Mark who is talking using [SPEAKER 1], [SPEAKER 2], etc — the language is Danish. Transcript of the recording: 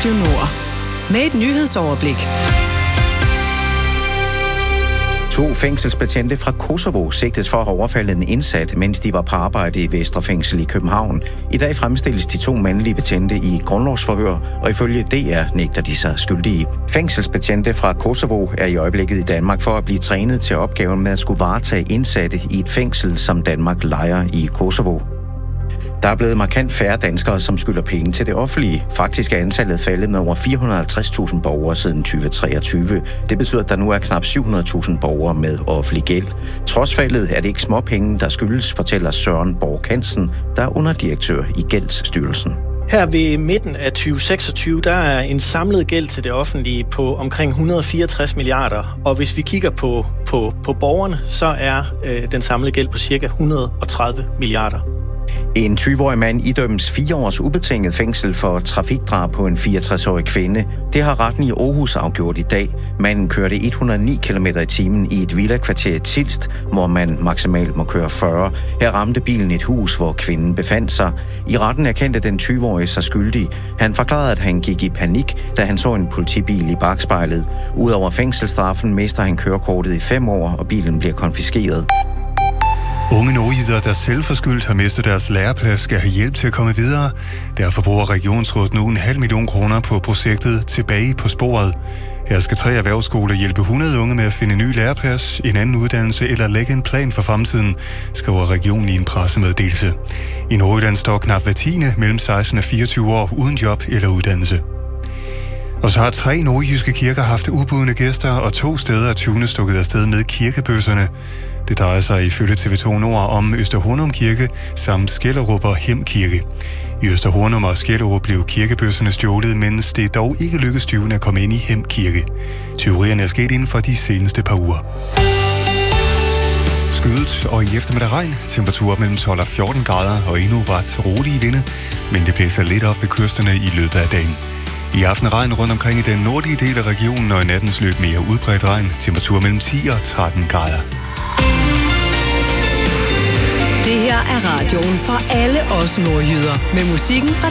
[SPEAKER 1] Radio Nord. Med et nyhedsoverblik.
[SPEAKER 2] 2 fængselsbetjente fra Kosovo sigtes for at have overfaldet en indsat, mens de var på arbejde i Vestre Fængsel i København. I dag fremstilles de 2 mandlige betjente i grundlovsforhør, og ifølge DR nægter de sig skyldige. Fængselsbetjente fra Kosovo er i øjeblikket i Danmark for at blive trænet til opgaven med at skulle varetage indsatte i et fængsel, som Danmark lejer i Kosovo. Der er blevet markant færre danskere, som skylder penge til det offentlige. Faktisk er antallet faldet med over 450.000 borgere siden 2023. Det betyder, at der nu er knap 700.000 borgere med offentlig gæld. Trods faldet er det ikke småpenge, der skyldes, fortæller Søren Borg Hansen, der er underdirektør i Gældsstyrelsen.
[SPEAKER 3] Her ved midten af 2026, der er en samlet gæld til det offentlige på omkring 164 milliarder. Og hvis vi kigger på borgerne, så er den samlede gæld på cirka 130 milliarder.
[SPEAKER 2] En 20-årig mand idømmes 4 års ubetinget fængsel for trafikdrab på en 64-årig kvinde. Det har retten i Aarhus afgjort i dag. Manden kørte 109 km/t i et villakvarter i Tilst, hvor man maksimalt må køre 40. Her ramte bilen et hus, hvor kvinden befandt sig. I retten erkendte den 20-årige sig skyldig. Han forklarede, at han gik i panik, da han så en politibil i bakspejlet. Udover fængselsstraffen mister han kørekortet i 5 år, og bilen bliver konfiskeret.
[SPEAKER 4] Unge nordjyder, der selvforskyldt har mistet deres læreplads, skal have hjælp til at komme videre. Derfor bruger Regionsrådet nu 500.000 kroner på projektet Tilbage på sporet. Her skal 3 erhvervsskoler hjælpe 100 unge med at finde en ny læreplads, en anden uddannelse eller lægge en plan for fremtiden, skriver regionen i en pressemeddelelse. I Nordjylland står knap hver 10. mellem 16 og 24 år uden job eller uddannelse. Og så har 3 nordjyske kirker haft ubudne gæster, og 2 steder er tyvene stukket afsted med kirkebøsserne. Det drejer sig ifølge TV2 Nord om Østerhornum Kirke samt Skellerup og Hem Kirke. I Østerhornum og Skellerup blev kirkebøsserne stjålet, mens det dog ikke lykkedes tyvene at komme ind i Hem Kirke. Tyverierne er sket inden for de seneste par uger. Skyet og i eftermiddag regn, temperaturer mellem 12 og 14 grader og endnu ret rolige vinde, men det blæser lidt op ved kysterne i løbet af dagen. I aften regn rundt omkring i den nordlige del af regionen, og i nattens løb mere udbredt regn, temperatur mellem 10 og 13 grader.
[SPEAKER 1] Det her er radioen for alle os nordjyder, med musikken fra